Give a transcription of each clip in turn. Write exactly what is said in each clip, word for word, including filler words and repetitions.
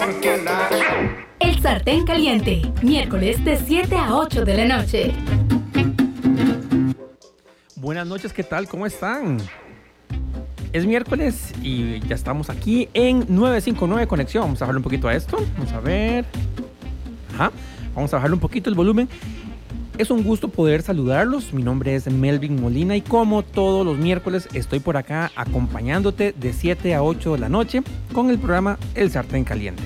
El Sartén Caliente, miércoles de siete a ocho de la noche. Buenas noches, ¿qué tal? ¿Cómo están? Es miércoles y ya estamos aquí en nueve cinco nueve Conexión. Vamos a bajarle un poquito a esto. Vamos a ver. Ajá. Vamos a bajarle un poquito el volumen. Es un gusto poder saludarlos. Mi nombre es Melvin Molina y como todos los miércoles estoy por acá acompañándote de siete a ocho de la noche con el programa El Sartén Caliente.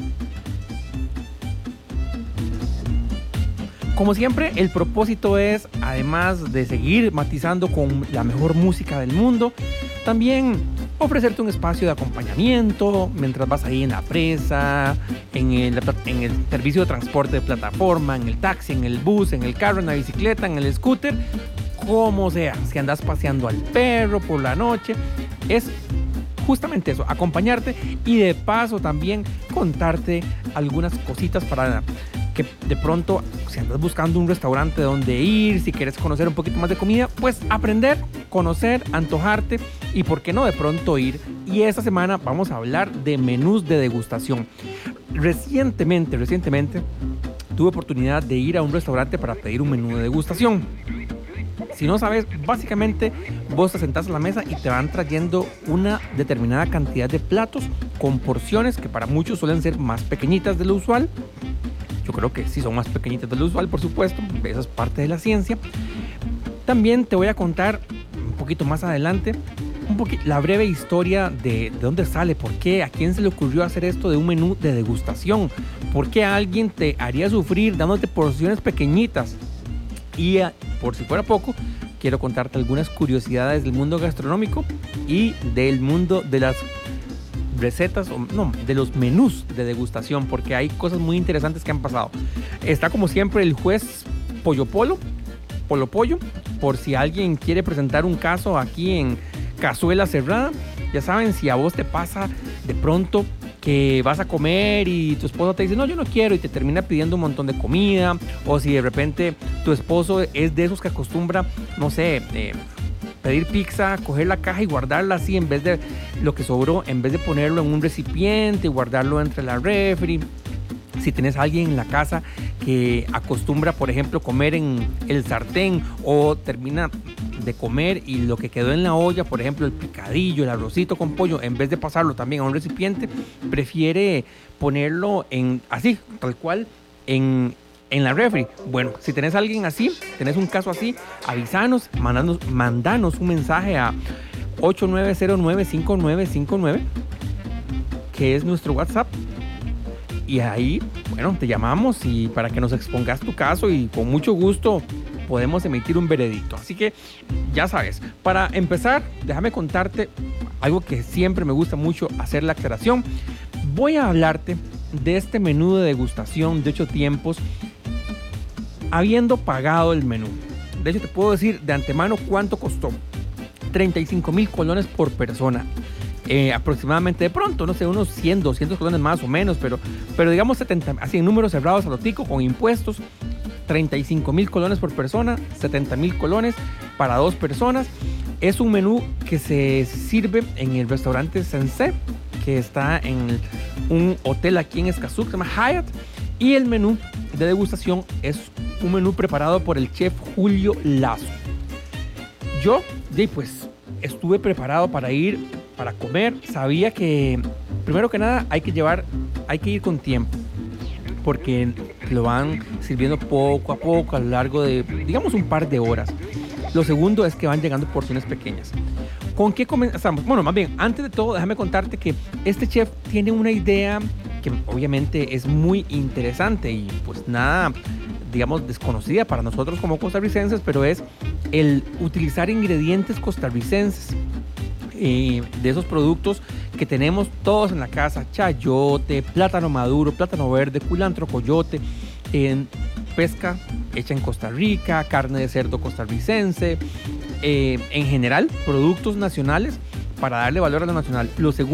Como siempre, el propósito es, además de seguir matizando con la mejor música del mundo, también ofrecerte un espacio de acompañamiento mientras vas ahí en la presa, en el, en el servicio de transporte de plataforma, en el taxi, en el bus, en el carro, en la bicicleta, en el scooter, como sea. Si andas paseando al perro por la noche, es justamente eso, acompañarte y de paso también contarte algunas cositas para que de pronto, si andas buscando un restaurante donde ir, si quieres conocer un poquito más de comida, pues aprender, conocer, antojarte y por qué no de pronto ir. Y esta semana vamos a hablar de menús de degustación. Recientemente, recientemente tuve oportunidad de ir a un restaurante para pedir un menú de degustación. Si no sabes, básicamente vos te sentás a la mesa y te van trayendo una determinada cantidad de platos con porciones que para muchos suelen ser más pequeñitas de lo usual. Yo creo que sí son más pequeñitas de lo usual, por supuesto, eso es parte de la ciencia. También te voy a contar un poquito más adelante un poquito, la breve historia de, de dónde sale, por qué, a quién se le ocurrió hacer esto de un menú de degustación, por qué alguien te haría sufrir dándote porciones pequeñitas. Y por si fuera poco, quiero contarte algunas curiosidades del mundo gastronómico y del mundo de las recetas, o no, de los menús de degustación, porque hay cosas muy interesantes que han pasado. Está como siempre el juez Pollo Polo, Polo Pollo, por si alguien quiere presentar un caso aquí en Cazuela Cerrada. Ya saben, si a vos te pasa de pronto que vas a comer y tu esposo te dice no, yo no quiero, y te termina pidiendo un montón de comida, o si de repente tu esposo es de esos que acostumbra, no sé, eh, pedir pizza, coger la caja y guardarla así en vez de lo que sobró, en vez de ponerlo en un recipiente y guardarlo entre la refri. Si tienes a alguien en la casa que acostumbra, por ejemplo, comer en el sartén o termina de comer y lo que quedó en la olla, por ejemplo, el picadillo, el arrocito con pollo, en vez de pasarlo también a un recipiente, prefiere ponerlo en así, tal cual, en en la refri. Bueno, si tenés a alguien así, tenés un caso así, avísanos, mandanos, mandanos un mensaje a ocho nueve cero nueve cinco nueve cinco nueve, que es nuestro WhatsApp. Y ahí, bueno, te llamamos y para que nos expongas tu caso y con mucho gusto podemos emitir un veredicto. Así que ya sabes, para empezar, déjame contarte algo que siempre me gusta mucho hacer la aclaración. Voy a hablarte de este menú de degustación de ocho tiempos habiendo pagado el menú. De hecho, te puedo decir de antemano cuánto costó. treinta y cinco mil colones por persona. Eh, aproximadamente, de pronto, no sé, unos cien, doscientos colones más o menos, pero, pero digamos setenta, así en números cerrados a lo tico, con impuestos, treinta y cinco mil colones por persona, setenta mil colones para dos personas. Es un menú que se sirve en el restaurante Sensei, que está en un hotel aquí en Escazú, que se llama Hyatt, y el menú de degustación es un menú preparado por el chef Julio Lazo. Yo, pues, estuve preparado para ir, para comer. Sabía que, primero que nada, hay que llevar, hay que ir con tiempo, porque lo van sirviendo poco a poco a lo largo de, digamos, un par de horas. Lo segundo es que van llegando porciones pequeñas. ¿Con qué comenzamos? Bueno, más bien, antes de todo, déjame contarte que este chef tiene una idea que obviamente es muy interesante y pues nada, digamos, desconocida para nosotros como costarricenses, pero es el utilizar ingredientes costarricenses, eh, de esos productos que tenemos todos en la casa: chayote, plátano maduro, plátano verde, culantro, coyote, eh, pesca hecha en Costa Rica, carne de cerdo costarricense, eh, en general productos nacionales para darle valor a lo nacional. Lo segundo